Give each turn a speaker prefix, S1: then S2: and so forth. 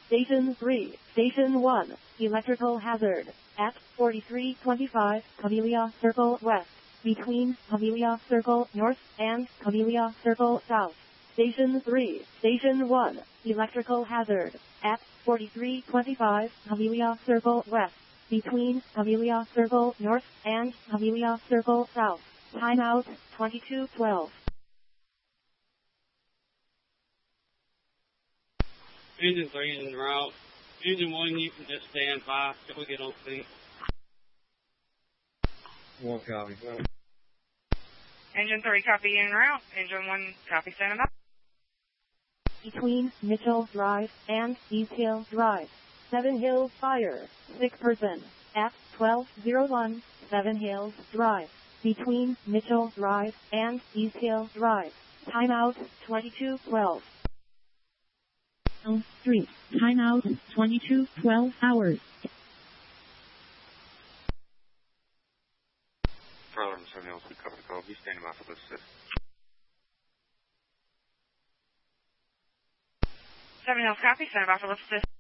S1: Station 3, Station 1, electrical hazard, at 4325 Camellia Circle West, between Camellia Circle North and Camellia Circle South. Station 3, Station 1, electrical hazard, at 4325 Camellia Circle West, between Camellia Circle North and Camellia Circle South. Timeout, 2212.
S2: Engine 3 is en route. Engine 1, you can just stand by till we get on scene.
S3: One copy.
S4: Engine 3, copy en route. Engine 1, copy standing by.
S1: Between Mitchell Drive and East Hill Drive. Seven Hills Fire, sick person, at 1201 Seven Hills Drive. Between Mitchell Drive and East Hill Drive. Timeout, 2212. Elm Street. Timeout, 2212 hours.
S5: Trailer and 7 Hills, we cover the call. Be standing by for this.
S4: 7 Hills, copy. Standing by for this.